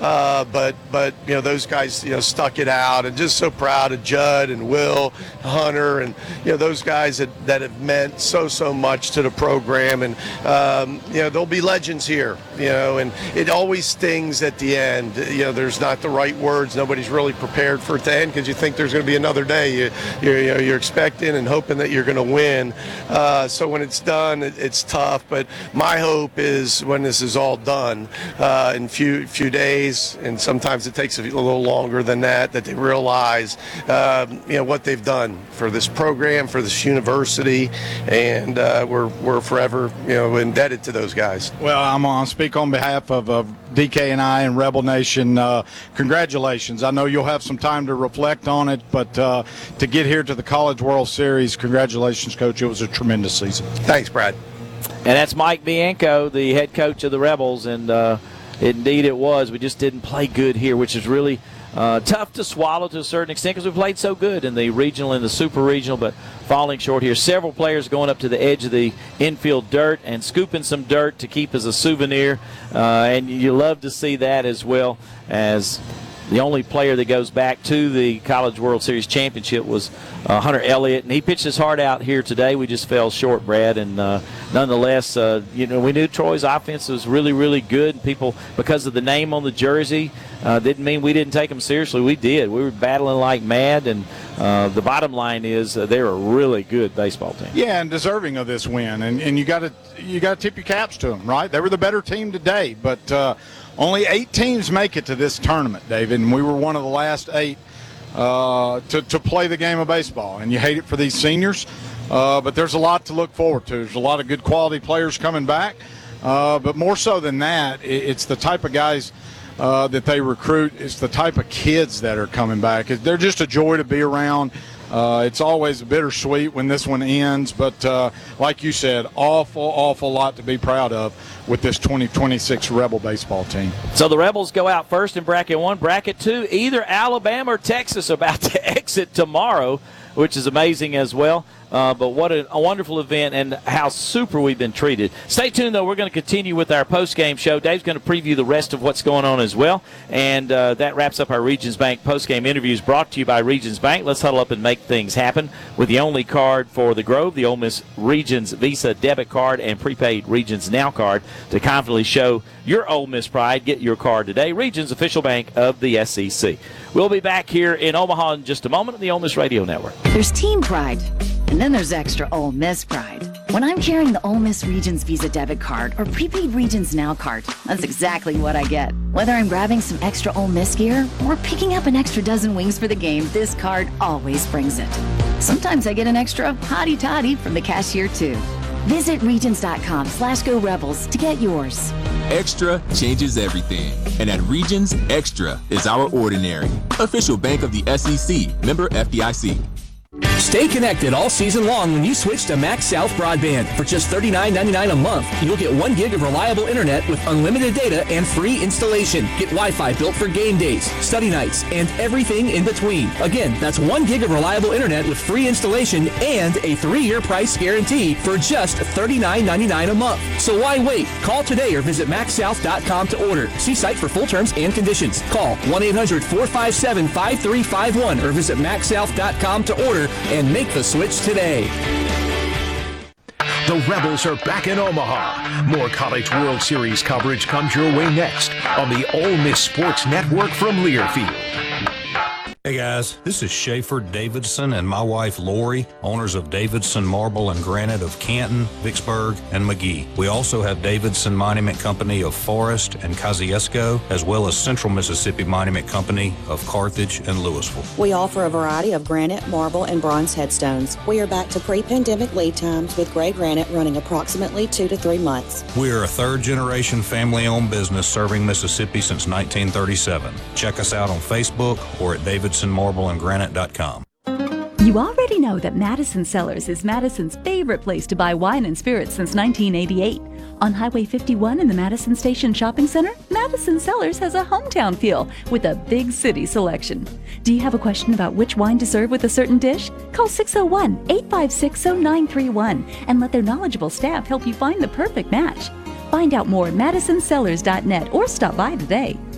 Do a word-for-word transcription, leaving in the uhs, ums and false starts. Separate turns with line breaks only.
uh, but but you know those guys you know stuck it out, and just so proud of Judd and Will Hunter and you know those guys that, that have meant so so much to the program, and um, you know they'll be legends here, you know, and it always stings at the end. You know, there's not the right words. Nobody's really prepared for it to end because you think there's going to be another day. You, you're, you know, you're expecting and hoping that you're going to win. Uh, so when it's done, it, it's tough. But my hope is when this is all done uh, in few few days, and sometimes it takes a little longer than that, that they realize um, you know what they've done for this program, for this university, and uh, we're we're forever you know indebted to those guys.
Well, I'm on speak on behalf of, of D K and I and Rebel Nation. Uh, congratulations. I know you'll have some time to reflect on it, but uh, to get here to the College World Series, congratulations, Coach. It was a tremendous season.
Thanks, Brad.
And that's Mike Bianco, the head coach of the Rebels, and uh, indeed it was. We just didn't play good here, which is really uh, tough to swallow to a certain extent because we played so good in the regional and the super regional, but falling short here. Several players going up to the edge of the infield dirt and scooping some dirt to keep as a souvenir, uh, and you love to see that as well. As the only player that goes back to the College World Series championship was uh, Hunter Elliott, and he pitched his heart out here today. We just fell short, Brad, and uh, nonetheless, uh, you know, we knew Troy's offense was really, really good. People, because of the name on the jersey, uh, didn't mean we didn't take them seriously. We did. We were battling like mad, and uh, the bottom line is uh, they're a really good baseball team.
Yeah, and deserving of this win, and and you got to you got to tip your caps to them, right? They were the better team today, but. Uh, Only eight teams make it to this tournament, David, and we were one of the last eight uh, to, to play the game of baseball. And you hate it for these seniors, uh, but there's a lot to look forward to. There's a lot of good quality players coming back, uh, but more so than that, it, it's the type of guys uh, that they recruit. It's the type of kids that are coming back. They're just a joy to be around. Uh, it's always bittersweet when this one ends, but uh, like you said, awful, awful lot to be proud of with this twenty twenty-six Rebel baseball team.
So the Rebels go out first in bracket one. Bracket two, either Alabama or Texas about to exit tomorrow, which is amazing as well. Uh, but what a, a wonderful event, and how super we've been treated. Stay tuned, though. We're going to continue with our post-game show. Dave's going to preview the rest of what's going on as well. And uh, that wraps up our Regions Bank post-game interviews brought to you by Regions Bank. Let's huddle up and make things happen with the only card for the Grove, the Ole Miss Regions Visa debit card and prepaid Regions Now card to confidently show your Ole Miss pride. Get your card today. Regions, official bank of the S E C. We'll be back here in Omaha in just a moment on the Ole Miss Radio Network.
There's team pride, and then there's extra Ole Miss pride. When I'm carrying the Ole Miss Regions Visa debit card or prepaid Regions Now card, that's exactly what I get. Whether I'm grabbing some extra Ole Miss gear or picking up an extra dozen wings for the game, this card always brings it. Sometimes I get an extra hottie toddy from the cashier too. Visit regions.com slash go rebels to get yours.
Extra changes everything. And at Regions, Extra is our ordinary. Official bank of the S E C, member F D I C.
Stay connected all season long when you switch to Max South Broadband. For just thirty-nine ninety-nine a month, you'll get one gig of reliable internet with unlimited data and free installation. Get Wi-Fi built for game days, study nights, and everything in between. Again, that's one gig of reliable internet with free installation and a three-year price guarantee for just thirty-nine ninety-nine a month. So why wait? Call today or visit max south dot com to order. See site for full terms and conditions. Call one eight hundred four five seven five three five one or visit max south dot com to order and make the switch today.
The Rebels are back in Omaha. More College World Series coverage comes your way next on the Ole Miss Sports Network from Learfield.
Hey guys, this is Schaefer Davidson and my wife Lori, owners of Davidson Marble and Granite of Canton, Vicksburg, and McGee. We also have Davidson Monument Company of Forest and Kosciuszko, as well as Central Mississippi Monument Company of Carthage and Louisville.
We offer a variety of granite, marble, and bronze headstones. We are back to pre-pandemic lead times with gray granite running approximately two to three months.
We are a third-generation family-owned business serving Mississippi since nineteen thirty-seven. Check us out on Facebook or at davidson marble and granite dot com.
You already know that Madison Cellars is Madison's favorite place to buy wine and spirits since nineteen eighty-eight. On Highway fifty-one in the Madison Station Shopping Center, Madison Cellars has a hometown feel with a big city selection. Do you have a question about which wine to serve with a certain dish? Call six oh one, eight five six, oh nine three one and let their knowledgeable staff help you find the perfect match. Find out more at madison cellars dot net or stop by today.